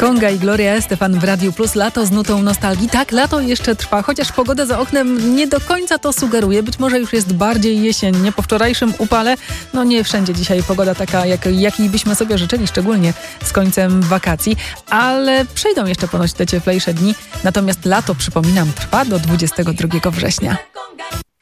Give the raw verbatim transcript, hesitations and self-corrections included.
Konga i Gloria Estefan w Radiu Plus. Lato z nutą nostalgii. Tak, lato jeszcze trwa, chociaż pogoda za oknem nie do końca to sugeruje. Być może już jest bardziej jesiennie. Po wczorajszym upale, no nie wszędzie dzisiaj pogoda taka, jak, jakiej byśmy sobie życzyli, szczególnie z końcem wakacji. Ale przejdą jeszcze ponoć te cieplejsze dni. Natomiast lato, przypominam, trwa do dwudziestego drugiego września.